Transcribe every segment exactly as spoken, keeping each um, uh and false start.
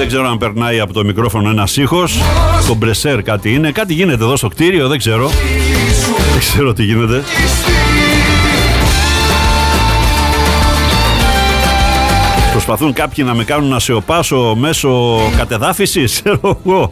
Δεν ξέρω αν περνάει από το μικρόφωνο ένας ήχος. Κομπρεσέρ κάτι είναι. Κάτι γίνεται εδώ στο κτίριο, δεν ξέρω. Δεν ξέρω τι γίνεται. Προσπαθούν κάποιοι να με κάνουν να σε οπάσω μέσω κατεδάφισης, ξέρω εγώ.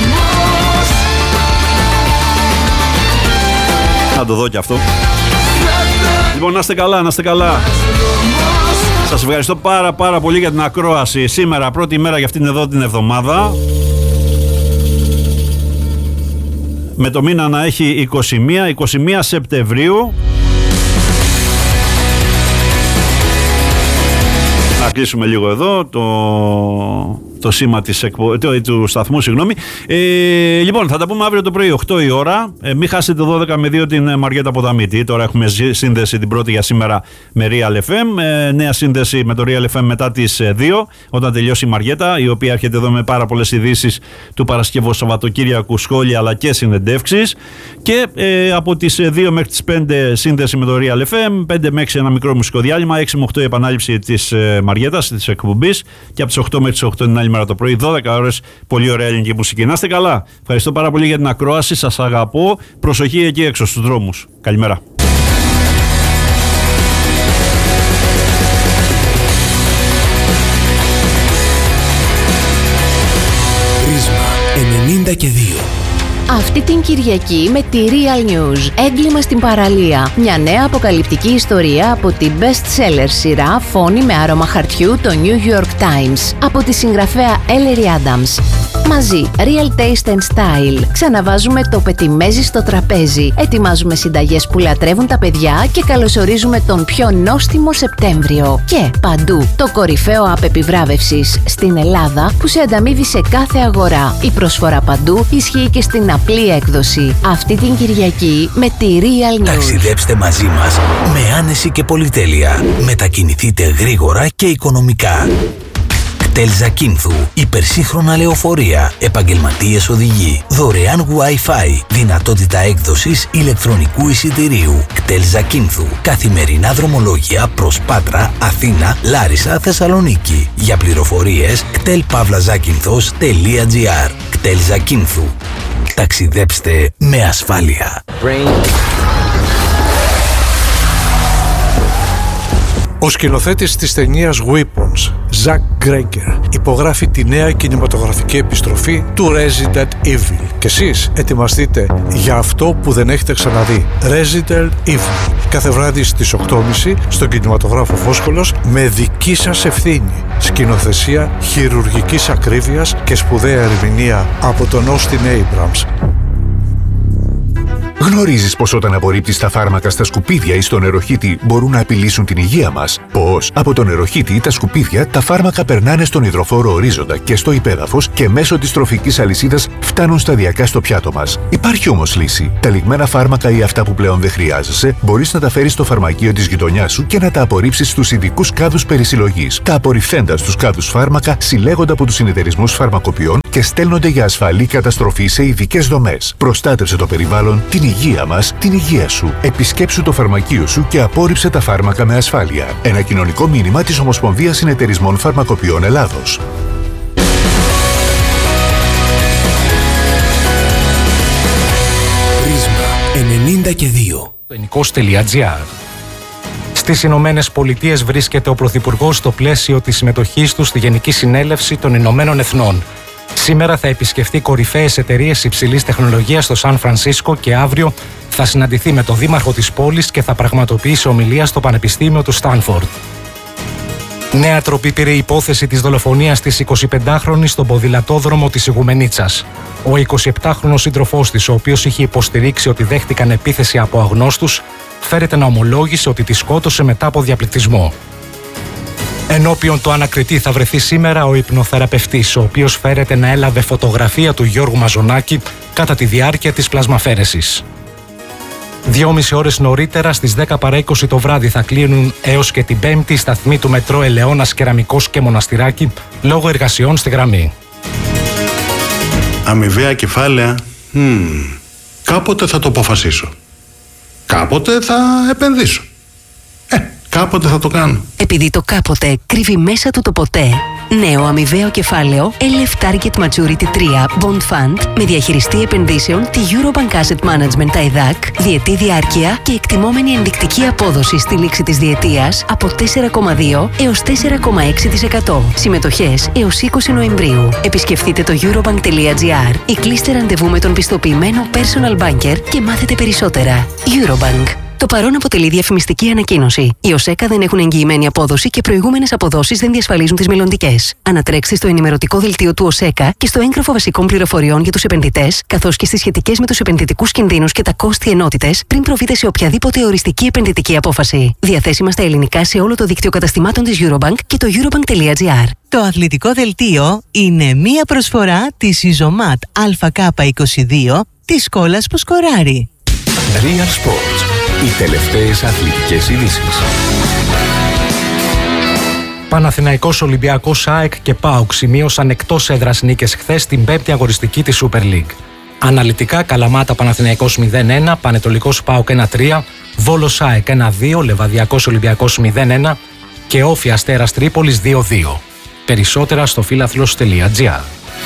Να το δω κι αυτό. Λοιπόν, να είστε καλά, να είστε καλά. Σας ευχαριστώ πάρα πάρα πολύ για την ακρόαση. Σήμερα πρώτη μέρα για αυτήν εδώ την εβδομάδα. Με το μήνα να έχει είκοσι μία Σεπτεμβρίου. Να κλείσουμε λίγο εδώ το, το σήμα της εκπο... το, του σταθμού, συγγνώμη. Ε, λοιπόν, θα τα πούμε αύριο το πρωί, οκτώ η ώρα. Ε, μην χάσετε δώδεκα με δύο την Μαριέτα Ποδαμίτη. Τώρα έχουμε σύνδεση την πρώτη για σήμερα με Real εφ εμ. Ε, νέα σύνδεση με το Real εφ εμ μετά τις δύο, όταν τελειώσει η Μαριέτα, η οποία έρχεται εδώ με πάρα πολλές ειδήσεις του Παρασκευού Σαββατοκύριακου, σχόλια αλλά και συνεντεύξεις. Και ε, από τις δύο μέχρι τις πέντε σύνδεση με το Real εφ εμ, πέντε με έξι ένα μικρό μουσικό διάλειμμα, έξι με οκτώ η επανάληψη της ε, Μαριέτας, της εκπομπής, και από τις οκτώ μέχρι τις οκτώ την άλλη μέρα το πρωί, δώδεκα ώρες, πολύ ωραία ελληνική μουσική. Να είστε καλά. Ευχαριστώ πάρα πολύ για την ακρόαση. Σας αγαπώ. Προσοχή εκεί έξω στους δρόμους. Καλημέρα. Πρίσμα ενενήντα και δύο. Αυτή την Κυριακή με τη Real News. Έγκλημα στην παραλία. Μια νέα αποκαλυπτική ιστορία από την best-seller σειρά Φόνη με άρωμα χαρτιού, το New York Times, από τη συγγραφέα Ellery Adams. Μαζί, Real Taste and Style. Ξαναβάζουμε το πετιμέζι στο τραπέζι. Ετοιμάζουμε συνταγές που λατρεύουν τα παιδιά και καλωσορίζουμε τον πιο νόστιμο Σεπτέμβριο. Και παντού, το κορυφαίο app επιβράβευσης στην Ελλάδα που σε ανταμείβει σε κάθε αγορά. Η προσφορά παντού ισχύει και στην απλή έκδοση. Αυτή την Κυριακή με τη Real News. Ταξιδέψτε μαζί μας με άνεση και πολυτέλεια. Μετακινηθείτε γρήγορα και οικονομικά. Κτέλ Ζακίνθου, υπερσύγχρονα λεωφορεία, επαγγελματίες οδηγοί, δωρεάν Wi-Fi, δυνατότητα έκδοσης ηλεκτρονικού εισιτηρίου. Κτέλ Ζακίνθου, καθημερινά δρομολόγια προς Πάτρα, Αθήνα, Λάρισα, Θεσσαλονίκη. Για πληροφορίες, κτέλ παύλα ζάκυνθος τελεία τζι άρ. Κτέλ Ζακίνθου. Ταξιδέψτε με ασφάλεια. Ο σκηνοθέτης της ταινίας Weapons, Zack Greger, υπογράφει τη νέα κινηματογραφική επιστροφή του Resident Evil. Και εσείς ετοιμαστείτε για αυτό που δεν έχετε ξαναδεί. Resident Evil. Κάθε βράδυ στις οκτώ και μισή στον κινηματογράφο Φόσκολος, με δική σας ευθύνη. Σκηνοθεσία χειρουργικής ακρίβειας και σπουδαία ερμηνεία από τον Austin Abrams. Γνωρίζεις πως όταν απορρίπτεις τα φάρμακα στα σκουπίδια ή στο νεροχύτη μπορούν να απειλήσουν την υγεία μας? Πως από το νεροχύτη ή τα σκουπίδια τα φάρμακα περνάνε στον υδροφόρο ορίζοντα και στο υπέδαφος και μέσω της τροφικής αλυσίδας φτάνουν σταδιακά στο πιάτο μας. Υπάρχει όμως λύση. Τα λιγμένα φάρμακα ή αυτά που πλέον δεν χρειάζεσαι μπορείς να τα φέρεις στο φαρμακείο της γειτονιάς σου και να τα απορρίψεις στους ειδικούς κάδους περισυλλογής. Τα απορριφθέντα στους κάδους φάρμακα συλλέγονται από τους συνεταιρισμούς φαρμακοποιών και στέλνονται για ασφαλή καταστροφή σε ειδικές δομές. Προστάτευσε το περιβάλλον, την υγεία μας, την υγεία σου. Επισκέψου το φαρμακείο σου και απόρριψε τα φάρμακα με ασφάλεια. Ένα κοινωνικό μήνυμα της Ομοσπονδίας Συνεταιρισμών Φαρμακοποιών Ελλάδος. Πρίσμα ενενήντα και δύο. Στις Ηνωμένες Πολιτείες βρίσκεται ο Πρωθυπουργός στο πλαίσιο της συμμετοχής του στη Γενική Συνέλευση των Ηνωμένων Εθνών. Σήμερα θα επισκεφτεί κορυφαίες εταιρείες υψηλής τεχνολογίας στο Σαν Φρανσίσκο και αύριο θα συναντηθεί με τον δήμαρχο της πόλης και θα πραγματοποιήσει ομιλία στο Πανεπιστήμιο του Στάνφορντ. Νέα τροπή πήρε η υπόθεση της δολοφονίας της εικοσιπεντάχρονης στον ποδηλατόδρομο της Ιγουμενίτσας. Ο εικοσιεπτάχρονος σύντροφός της, ο οποίος είχε υποστηρίξει ότι δέχτηκαν επίθεση από αγνώστους, φέρεται να ομολόγησε ότι τη σκότωσε μετά από διαπληκτισμό. Ενώπιον του ανακριτή θα βρεθεί σήμερα ο υπνοθεραπευτής, ο οποίος φέρεται να έλαβε φωτογραφία του Γιώργου Μαζονάκη κατά τη διάρκεια της πλασμαφαίρεσης. Δυόμιση ώρες νωρίτερα, στις δέκα παρά είκοσι το βράδυ, θα κλείνουν έως και την Πέμπτη οι σταθμοί του μετρό Ελαιώνας, Κεραμικός και Μοναστηράκη λόγω εργασιών στη γραμμή. Αμοιβαία κεφάλαια. Mm. Κάποτε θα το αποφασίσω. Κάποτε θα επενδύσω. Ε, Κάποτε θα το κάνω. Επειδή το κάποτε κρύβει μέσα του το ποτέ. Νέο αμοιβαίο κεφάλαιο ελ εφ Target Maturity τρία Bond Fund με διαχειριστή επενδύσεων τη Eurobank Asset Management τα ΕΔΑΚ, διετή διάρκεια και εκτιμόμενη ενδεικτική απόδοση στη λήξη της διετίας από τέσσερα κόμμα δύο έως τέσσερα κόμμα έξι τοις εκατό. Συμμετοχές έως είκοσι Νοεμβρίου. Επισκεφτείτε το eurobank.gr ή κλείστε ραντεβού με τον πιστοποιημένο personal banker και μάθετε περισσότερα. Eurobank. Το παρόν αποτελεί διαφημιστική ανακοίνωση. Οι ΟΣΕΚΑ δεν έχουν εγγυημένη απόδοση και προηγούμενες αποδόσεις δεν διασφαλίζουν τις μελλοντικές. Ανατρέξτε στο ενημερωτικό δελτίο του ΟΣΕΚΑ και στο έγγραφο βασικών πληροφοριών για τους επενδυτές, καθώς και στις σχετικές με τους επενδυτικούς κινδύνους και τα κόστη ενότητες πριν προβείτε σε οποιαδήποτε οριστική επενδυτική απόφαση. Διαθέσιμα στα ελληνικά σε όλο το δίκτυο καταστημάτων της Eurobank και το eurobank.gr. Το αθλητικό δελτίο είναι μία προσφορά της Ιζωμάτ Α Κ είκοσι δύο της σκόλας που σκοράρει. Real Sports. Οι τελευταίες αθλητικές ειδήσεις. Παναθηναϊκός, Ολυμπιακός, ΑΕΚ και ΠΑΟΚ σημείωσαν εκτός έδρας νίκες χθες στην πέμπτη αγοριστική της Super League. Αναλυτικά, Καλαμάτα Παναθηναϊκός μηδέν ένα, Πανετολικός ΠΑΟΚ ένα τρία, Βόλος ΑΕΚ ένα δύο, Λεβαδιακός Ολυμπιακός μηδέν ένα και Όφη Αστέρας Τρίπολης δύο δύο. Περισσότερα στο φίλαθλος.gr.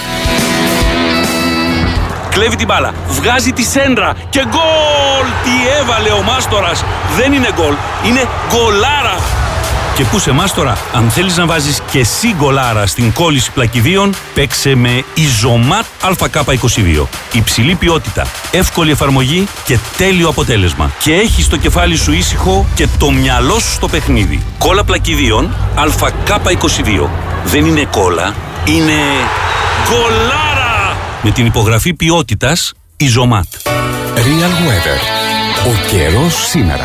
Κλέβει την μπάλα, βγάζει τη σέντρα και γκολ! Τι έβαλε ο Μάστορας! Δεν είναι γκολ, είναι γκολάρα! Και πού σε Μάστορα, αν θέλεις να βάζεις και εσύ γκολάρα στην κόλληση πλακιδίων, παίξε με Ιζωμάτ Α Κ είκοσι δύο. Υψηλή ποιότητα, εύκολη εφαρμογή και τέλειο αποτέλεσμα. Και έχεις το κεφάλι σου ήσυχο και το μυαλό σου στο παιχνίδι. Κόλλα πλακιδίων Α Κ είκοσι δύο. Δεν είναι κόλλα, είναι γκολάρα! Με την υπογραφή ποιότητας Ιζωμάτ. Real Weather. Ο καιρός σήμερα.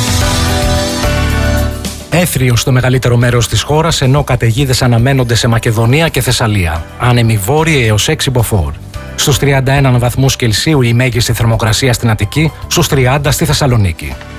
Έθριο στο μεγαλύτερο μέρος της χώρας, ενώ καταιγίδες αναμένονται σε Μακεδονία και Θεσσαλία. Άνεμοι βόρειοι έως έξι μποφόρ. Στους τριάντα ένα βαθμούς Κελσίου η μέγιστη θερμοκρασία στην Αττική, στους τριάντα στη Θεσσαλονίκη.